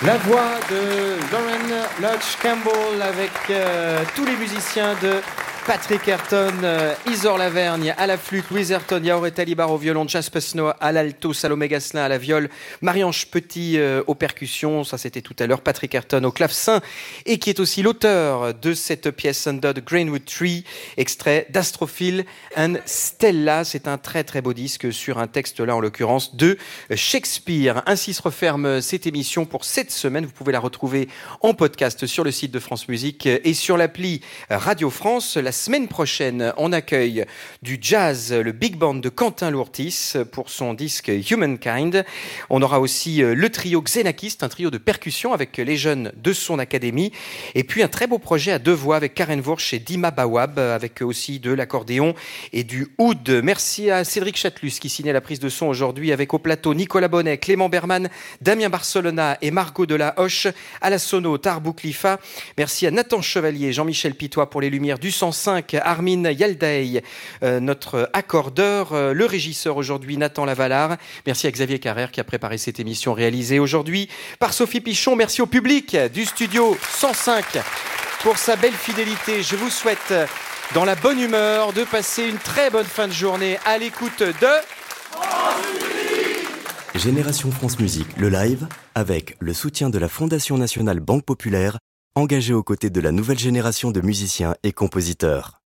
La voix de Lauren Lodge Campbell avec tous les musiciens de Patrick Ayrton, Isor Lavergne à la flûte, Louise Ayrton, Yaoret Talibar au violon, Jasper Snow à l'alto, Salomé Gasselin à la viole, Marie-Ange Petit aux percussions, ça c'était tout à l'heure, Patrick Ayrton au clavecin, et qui est aussi l'auteur de cette pièce Under the Greenwood Tree, extrait d'Astrophil and Stella. C'est un très très beau disque sur un texte là en l'occurrence de Shakespeare. Ainsi se referme cette émission pour cette semaine. Vous pouvez la retrouver en podcast sur le site de France Musique et sur l'appli Radio France. La semaine prochaine, on accueille du jazz, le big band de Quentin Lourtis pour son disque Humankind. On aura aussi le trio Xenakist, un trio de percussion avec les jeunes de son académie. Et puis un très beau projet à deux voix avec Karen Wursch et Dima Bawab, avec aussi de l'accordéon et du oud. Merci à Cédric Chatelus qui signait la prise de son aujourd'hui avec au plateau Nicolas Bonnet, Clément Berman, Damien Barcelona et Margot Delahoche. À la sono, Tarbou Klifa. Merci à Nathan Chevalier, Jean-Michel Pitois pour les lumières du 105, Armin Yaldaï, notre accordeur, le régisseur aujourd'hui Nathan Lavalard. Merci à Xavier Carrère qui a préparé cette émission réalisée aujourd'hui par Sophie Pichon. Merci au public du studio 105 pour sa belle fidélité. Je vous souhaite dans la bonne humeur de passer une très bonne fin de journée à l'écoute de Génération France Musique, le live, avec le soutien de la Fondation Nationale Banque Populaire, engagée aux côtés de la nouvelle génération de musiciens et compositeurs.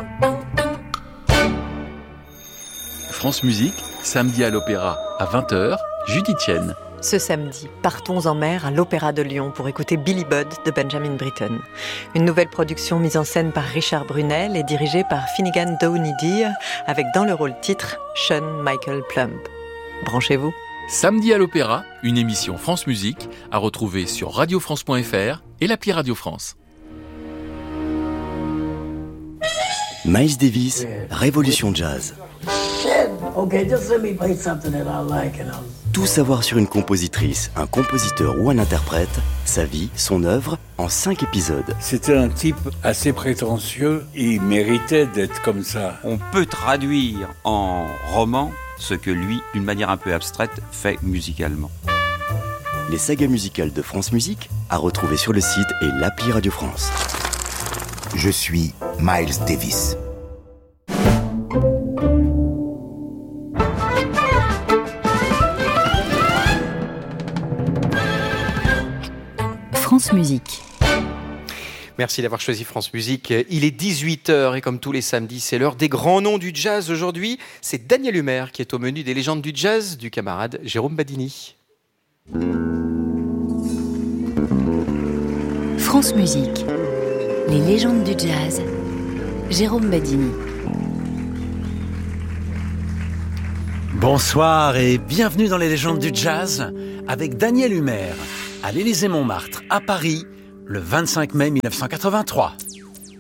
France Musique, samedi à l'Opéra, à 20h, Judith Chen. Ce samedi, partons en mer à l'Opéra de Lyon pour écouter Billy Budd de Benjamin Britten. Une nouvelle production mise en scène par Richard Brunel et dirigée par Finnegan Downey Deere, avec dans le rôle titre Sean Michael Plumb. Branchez-vous. Samedi à l'Opéra, une émission France Musique à retrouver sur radiofrance.fr et l'appli Radio France. Miles Davis, Révolution Jazz. Okay, just let me play something that I like and Tout savoir sur une compositrice, un compositeur ou un interprète, sa vie, son œuvre, en 5 épisodes. C'était un type assez prétentieux, il méritait d'être comme ça. On peut traduire en roman ce que lui, d'une manière un peu abstraite, fait musicalement. Les sagas musicales de France Musique, à retrouver sur le site et l'appli Radio France. Je suis Miles Davis. France Musique. Merci d'avoir choisi France Musique. Il est 18h et comme tous les samedis, c'est l'heure des grands noms du jazz. Aujourd'hui, c'est Daniel Humer qui est au menu des légendes du jazz du camarade Jérôme Badini. France Musique. Les légendes du jazz. Jérôme Badini. Bonsoir et bienvenue dans les légendes du jazz avec Daniel Humer à l'Élysée-Montmartre à Paris le 25 mai 1983.